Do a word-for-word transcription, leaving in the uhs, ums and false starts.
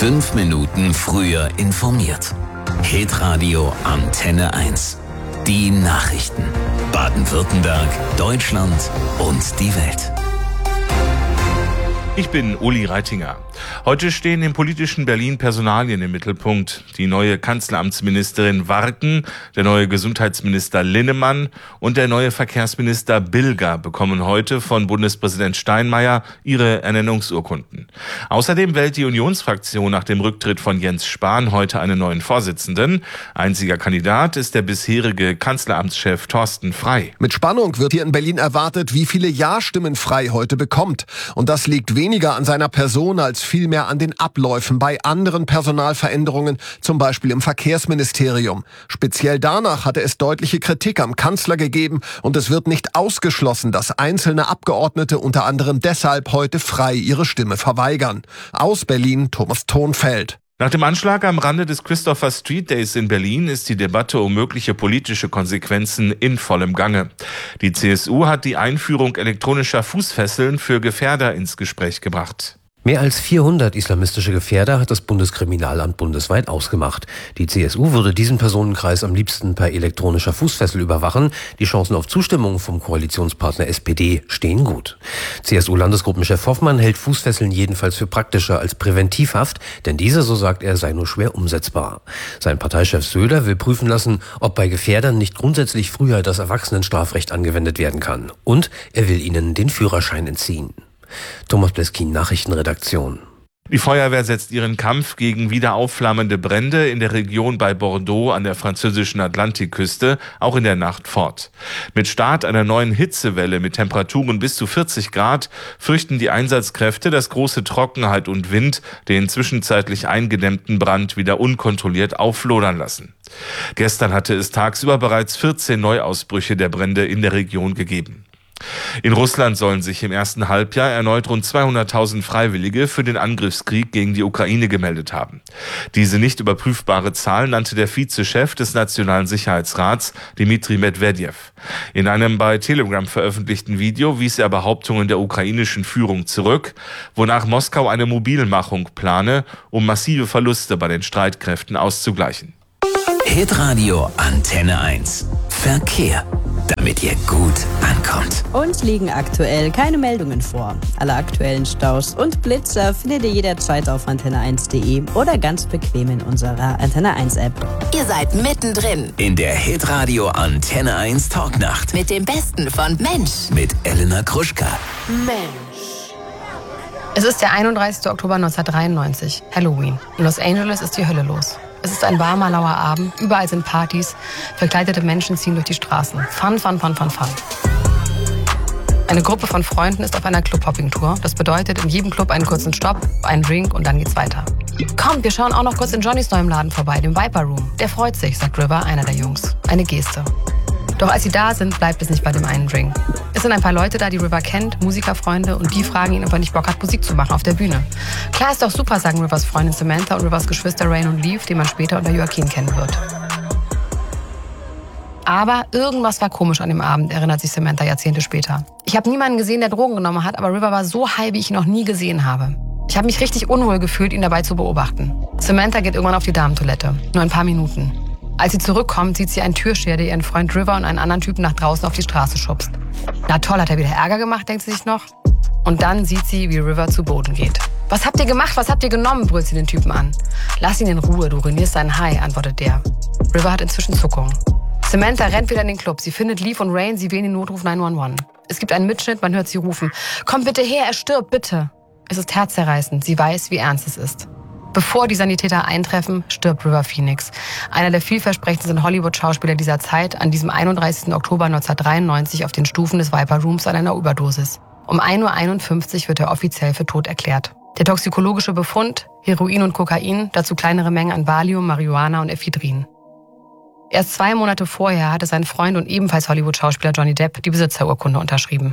Fünf Minuten früher informiert. Hitradio Antenne eins. Die Nachrichten. Baden-Württemberg, Deutschland und die Welt. Ich bin Uli Reitinger. Heute stehen im politischen Berlin Personalien im Mittelpunkt. Die neue Kanzleramtsministerin Warken, der neue Gesundheitsminister Linnemann und der neue Verkehrsminister Bilger bekommen heute von Bundespräsident Steinmeier ihre Ernennungsurkunden. Außerdem wählt die Unionsfraktion nach dem Rücktritt von Jens Spahn heute einen neuen Vorsitzenden. Einziger Kandidat ist der bisherige Kanzleramtschef Thorsten Frey. Mit Spannung wird hier in Berlin erwartet, wie viele Ja-Stimmen Frey heute bekommt. Und das liegt weniger an seiner Person als vielmehr an den Abläufen bei anderen Personalveränderungen, zum Beispiel im Verkehrsministerium. Speziell danach hatte es deutliche Kritik am Kanzler gegeben und es wird nicht ausgeschlossen, dass einzelne Abgeordnete unter anderem deshalb heute Frey ihre Stimme verweigern. Aus Berlin, Thomas Thonfeld. Nach dem Anschlag am Rande des Christopher Street Days in Berlin ist die Debatte um mögliche politische Konsequenzen in vollem Gange. Die C S U hat die Einführung elektronischer Fußfesseln für Gefährder ins Gespräch gebracht. Mehr als vierhundert islamistische Gefährder hat das Bundeskriminalamt bundesweit ausgemacht. Die C S U würde diesen Personenkreis am liebsten per elektronischer Fußfessel überwachen. Die Chancen auf Zustimmung vom Koalitionspartner S P D stehen gut. C S U-Landesgruppenchef Hoffmann hält Fußfesseln jedenfalls für praktischer als Präventivhaft, denn diese, so sagt er, sei nur schwer umsetzbar. Sein Parteichef Söder will prüfen lassen, ob bei Gefährdern nicht grundsätzlich früher das Erwachsenenstrafrecht angewendet werden kann. Und er will ihnen den Führerschein entziehen. Thomas Bleskin, Nachrichtenredaktion. Die Feuerwehr setzt ihren Kampf gegen wieder aufflammende Brände in der Region bei Bordeaux an der französischen Atlantikküste auch in der Nacht fort. Mit Start einer neuen Hitzewelle mit Temperaturen bis zu vierzig Grad fürchten die Einsatzkräfte, dass große Trockenheit und Wind den zwischenzeitlich eingedämmten Brand wieder unkontrolliert auflodern lassen. Gestern hatte es tagsüber bereits vierzehn Neuausbrüche der Brände in der Region gegeben. In Russland sollen sich im ersten Halbjahr erneut rund zweihunderttausend Freiwillige für den Angriffskrieg gegen die Ukraine gemeldet haben. Diese nicht überprüfbare Zahl nannte der Vizechef des Nationalen Sicherheitsrats, Dmitri Medvedev. In einem bei Telegram veröffentlichten Video wies er Behauptungen der ukrainischen Führung zurück, wonach Moskau eine Mobilmachung plane, um massive Verluste bei den Streitkräften auszugleichen. Hitradio Antenne eins. Verkehr. Damit ihr gut ankommt. Uns liegen aktuell keine Meldungen vor. Alle aktuellen Staus und Blitzer findet ihr jederzeit auf antenne eins punkt de oder ganz bequem in unserer Antenne eins App. Ihr seid mittendrin In der Hitradio Antenne eins Talknacht. mit dem Besten von Mensch. Mit Elena Kruschka. Mensch. Es ist der einunddreißigste Oktober neunzehnhundertdreiundneunzig, Halloween. In Los Angeles ist die Hölle los. Es ist ein warmer, lauer Abend, überall sind Partys, verkleidete Menschen ziehen durch die Straßen. Fun, fun, fun, fun, fun. Eine Gruppe von Freunden ist auf einer Club-Hopping-Tour. Das bedeutet in jedem Club einen kurzen Stopp, einen Drink und dann geht's weiter. Kommt, wir schauen auch noch kurz in Johnnys neuem Laden vorbei, dem Viper Room. Der freut sich, sagt River, einer der Jungs. Eine Geste. Doch als sie da sind, bleibt es nicht bei dem einen Drink. Es sind ein paar Leute da, die River kennt, Musikerfreunde, und die fragen ihn, ob er nicht Bock hat, Musik zu machen auf der Bühne. Klar, ist doch super, sagen Rivers Freundin Samantha und Rivers Geschwister Rain und Leaf, die man später unter Joaquin kennen wird. Aber irgendwas war komisch an dem Abend, erinnert sich Samantha Jahrzehnte später. Ich habe niemanden gesehen, der Drogen genommen hat, aber River war so high, wie ich ihn noch nie gesehen habe. Ich habe mich richtig unwohl gefühlt, ihn dabei zu beobachten. Samantha geht irgendwann auf die Damentoilette. Nur ein paar Minuten. Als sie zurückkommt, sieht sie einen Türsteher, der ihren Freund River und einen anderen Typen nach draußen auf die Straße schubst. Na toll, hat er wieder Ärger gemacht, denkt sie sich noch. Und dann sieht sie, wie River zu Boden geht. Was habt ihr gemacht? Was habt ihr genommen? Brüllt sie den Typen an. Lass ihn in Ruhe, du ruinierst seinen High, antwortet der. River hat inzwischen Zuckungen. Samantha rennt wieder in den Club. Sie findet Leaf und Rain, sie wählen den Notruf neun eins eins. Es gibt einen Mitschnitt, man hört sie rufen. Komm bitte her, er stirbt, bitte. Es ist herzzerreißend, sie weiß, wie ernst es ist. Bevor die Sanitäter eintreffen, stirbt River Phoenix. Einer der vielversprechendsten Hollywood-Schauspieler dieser Zeit, an diesem einunddreißigsten Oktober neunzehnhundertdreiundneunzig auf den Stufen des Viper Rooms an einer Überdosis. Um ein Uhr einundfünfzig wird er offiziell für tot erklärt. Der toxikologische Befund, Heroin und Kokain, dazu kleinere Mengen an Valium, Marihuana und Ephedrin. Erst zwei Monate vorher hatte sein Freund und ebenfalls Hollywood-Schauspieler Johnny Depp die Besitzerurkunde unterschrieben.